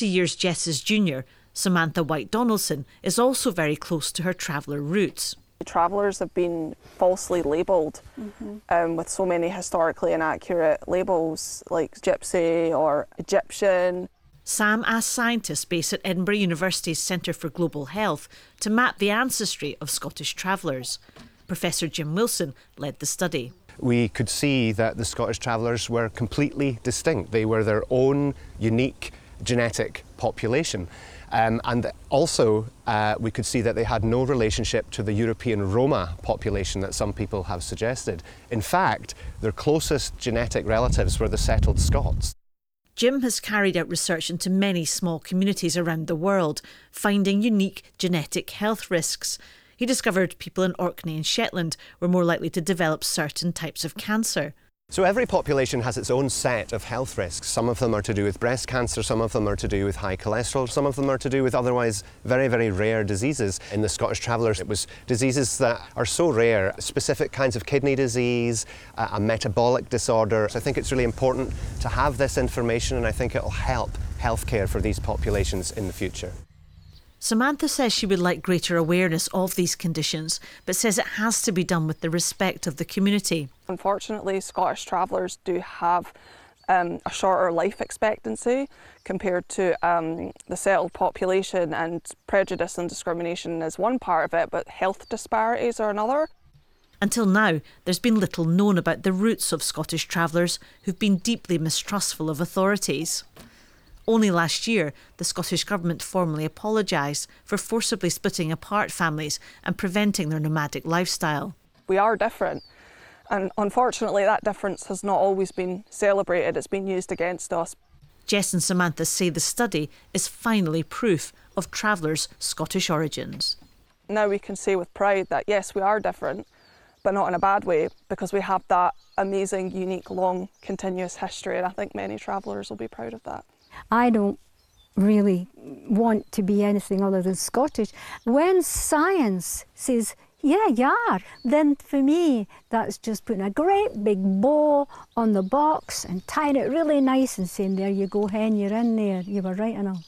30 years Jess's junior, Samantha White-Donaldson is also very close to her traveller roots. Travellers have been falsely labelled with so many historically inaccurate labels like gypsy or Egyptian. Sam asked scientists based at Edinburgh University's Centre for Global Health to map the ancestry of Scottish travellers. Professor Jim Wilson led the study. We could see that the Scottish travellers were completely distinct. They were their own unique genetic population. And also we could see that they had no relationship to the European Roma population that some people have suggested. In fact, their closest genetic relatives were the settled Scots. Jim has carried out research into many small communities around the world, finding unique genetic health risks. He discovered people in Orkney and Shetland were more likely to develop certain types of cancer. So every population has its own set of health risks. Some of them are to do with breast cancer, some of them are to do with high cholesterol, some of them are to do with otherwise very, very rare diseases. In the Scottish travellers, it was diseases that are so rare, specific kinds of kidney disease, a metabolic disorder. So I think it's really important to have this information, and I think it will help healthcare for these populations in the future. Samantha says she would like greater awareness of these conditions, but says it has to be done with the respect of the community. Unfortunately, Scottish travellers do have a shorter life expectancy compared to the settled population, and prejudice and discrimination is one part of it, but health disparities are another. Until now, there's been little known about the roots of Scottish travellers who've been deeply mistrustful of authorities. Only last year, the Scottish Government formally apologised for forcibly splitting apart families and preventing their nomadic lifestyle. We are different, and unfortunately that difference has not always been celebrated. It's been used against us. Jess and Samantha say the study is finally proof of travellers' Scottish origins. Now we can say with pride that yes, we are different, but not in a bad way, because we have that amazing, unique, long, continuous history, and I think many travellers will be proud of that. I don't really want to be anything other than Scottish. When science says, yeah, you are, then for me, that's just putting a great big bow on the box and tying it really nice and saying, there you go, hen, you're in there. You were right enough.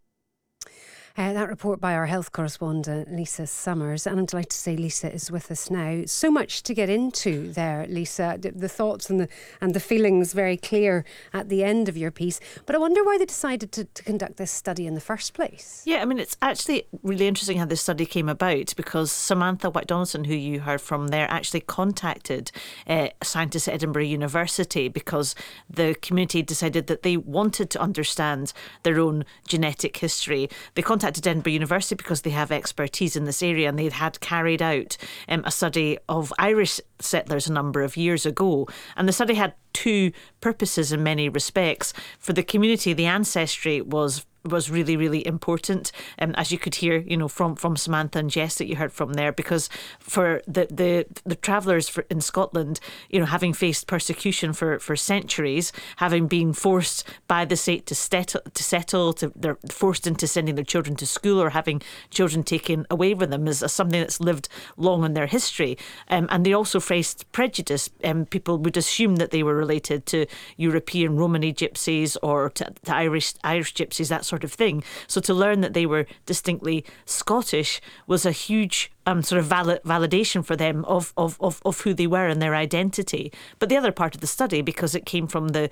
That report by our health correspondent, Lisa Summers. And I'm delighted to say Lisa is with us now. So much to get into there, Lisa. The thoughts and the feelings very clear at the end of your piece. But I wonder why they decided to conduct this study in the first place. Yeah, I mean, it's actually really interesting how this study came about, because Samantha White-Donaldson, who you heard from there, actually contacted scientists at Edinburgh University because the community decided that they wanted to understand their own genetic history. They contacted Edinburgh University because they have expertise in this area, and they had carried out a study of Irish settlers a number of years ago. And the study had two purposes in many respects. For the community, the ancestry was really, really important, as you could hear, from Samantha and Jess that you heard from there, because for the travellers in Scotland, having faced persecution for centuries, having been forced by the state to settle, they're forced into sending their children to school or having children taken away from them is something that's lived long in their history. And they also faced prejudice. People would assume that they were related to European Romani gypsies or to Irish gypsies, that sort of thing. So to learn that they were distinctly Scottish was a huge sort of validation for them of who they were and their identity. But the other part of the study, because it came from the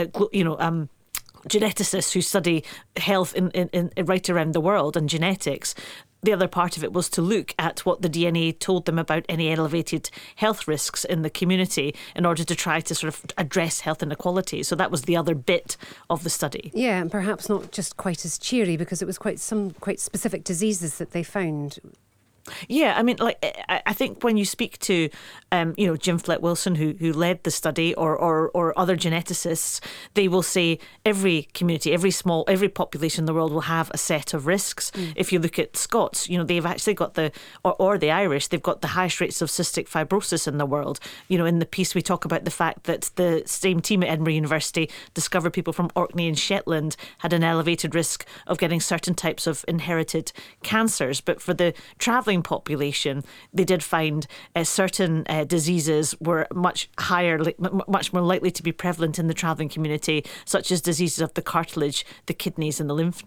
geneticists who study health in right around the world and genetics, the other part of it was to look at what the DNA told them about any elevated health risks in the community in order to try to sort of address health inequality. So that was the other bit of the study. Yeah, and perhaps not just quite as cheery, because it was quite specific diseases that they found. Yeah, I mean, I think when you speak to, Jim Flett-Wilson, who led the study, or other geneticists, they will say every community, every population in the world will have a set of risks. If you look at Scots, they've actually got or the Irish, they've got the highest rates of cystic fibrosis in the world. In the piece we talk about the fact that the same team at Edinburgh University discovered people from Orkney and Shetland had an elevated risk of getting certain types of inherited cancers. But for the travelling population, they did find certain diseases were much more likely to be prevalent in the travelling community, such as diseases of the cartilage, the kidneys and the lymph